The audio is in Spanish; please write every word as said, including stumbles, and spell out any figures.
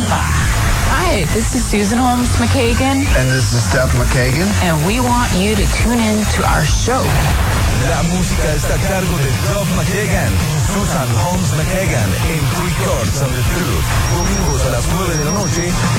Hi, this is Susan Holmes McKagan. And this is Duff McKagan. And we want you to tune in to our show. La música está a cargo de Duff McKagan, Susan Holmes McKagan en Three Chords on the Truth. Domingos a las nueve de la noche